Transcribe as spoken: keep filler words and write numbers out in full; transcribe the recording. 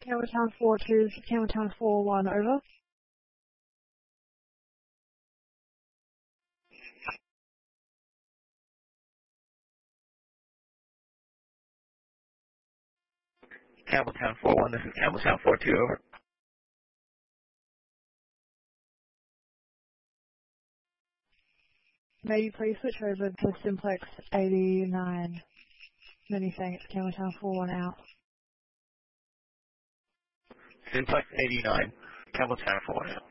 Campbelltown four two, Campbelltown four one, over. Campbelltown four one, this is Campbelltown four two, over. May you please switch over to Simplex eighty-nine. Many thanks, Campbelltown four one out. Simplex eighty-nine, Campbelltown four one out.